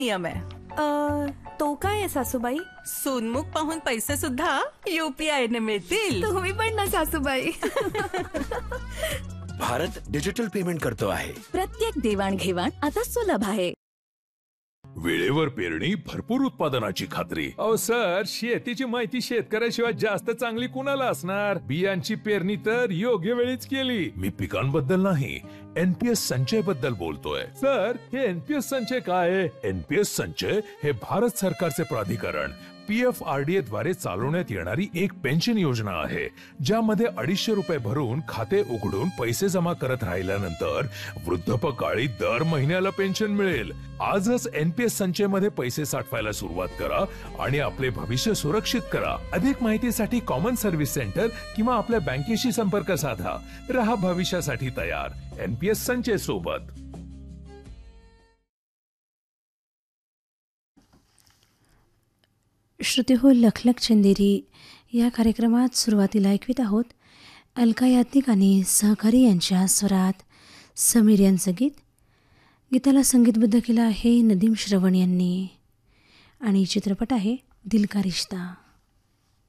नियम आहे. तो काय आहे सासूबाई? सोनमुख पाहून पैसे सुद्धा UPI ने मिळतील. तुम्ही पण ना सासूबाई. भारत डिजिटल पेमेंट करतो आहे. प्रत्येक देवाणघेवाण आता सुलभ आहे. वेळेवर पेरणी, भरपूर उत्पादनाची खात्री. अहो सर, शेतीची माहिती शेतकऱ्याशिवाय जास्त चांगली कुणाला असणार? बियांची पेरणी तर योग्य वेळीच केली. मी पिकांबद्दल नाही, NPS संचय बद्दल बोलतोय. सर, हे NPS संचय काय आहे? NPS संचय हे भारत सरकारचे प्राधिकरण PFRDA द्वारे चालवण्यात येणारी एक पेन्शन योजना आहे, ज्यामध्ये 250 रुपये भरून खाते उघडून पैसे जमा करत राहिल्यानंतर वृद्धापकाळी दर महिन्याला पेन्शन मिळेल. आजच NPS संचय मध्ये पैसे साठवायला सुरुवात करा आणि आपले भविष्य सुरक्षित करा. अधिक माहितीसाठी कॉमन सर्व्हिस सेंटर किंवा आपल्या बँकेशी संपर्क साधा. रहा भविष्यासाठी तयार. NPS संचय सोबत. श्रुती हो, लखलख चंदेरी या कार्यक्रमात सुरुवातीला ऐकवीत आहोत अलका याज्ञिक आणि सहकारी यांच्या स्वरात समीर यांचं गीत. गीताला संगीतबद्ध केलं आहे नदीम श्रवण यांनी आणि चित्रपट आहे दिल का रिश्ता.